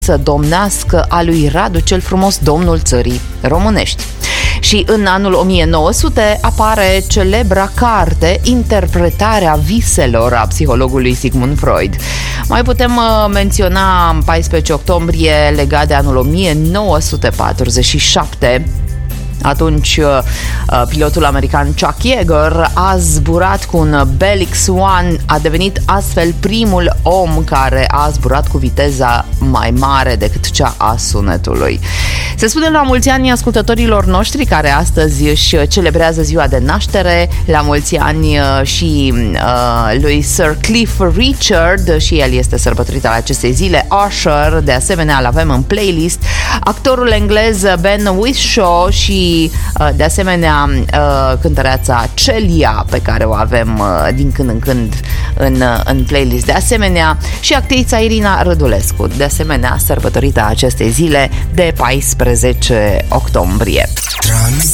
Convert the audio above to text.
să domnească a lui Radu cel Frumos, domnul țării românești. Și în anul 1900 apare celebra carte Interpretarea viselor a psihologului Sigmund Freud. Mai putem menționa 14 octombrie legat de anul 1947. Atunci pilotul american Chuck Yeager a zburat cu un Bell X-1, a devenit astfel primul om care a zburat cu viteza mai mare decât cea a sunetului. Se spune la mulți ani ascultătorilor noștri care astăzi își celebrează ziua de naștere, la mulți ani și lui Sir Cliff Richard, și el este sărbătorit al acestei zile. Usher, de asemenea, îl avem în playlist. Actorul englez Ben Whishaw și de asemenea cântăreața Celia, pe care o avem din când în când în playlist. De asemenea și actrița Irina Rădulescu, de asemenea sărbătorită acestei zile de 14 octombrie.